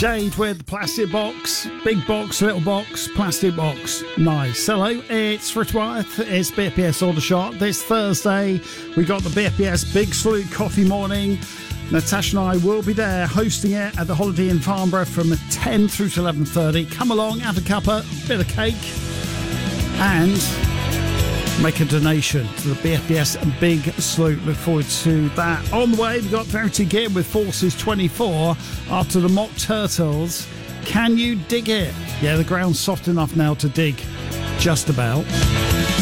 Jade with the plastic box. Big box, little box, plastic box. Nice. Hello, it's Rich Wyeth. It's BFBS Aldershot. This Thursday, we got the BFBS Big Salute Coffee Morning. Natasha and I will be there hosting it at the Holiday Inn Farnborough from 10 through to 11:30. Come along, have a cuppa, a bit of cake, and make a donation to the BFBS Big Salute. Look forward to that. On the way, we've got Verity Gibb with Forces 24 after the Mock Turtles. Can you dig it? Yeah, the ground's soft enough now to dig. Just about.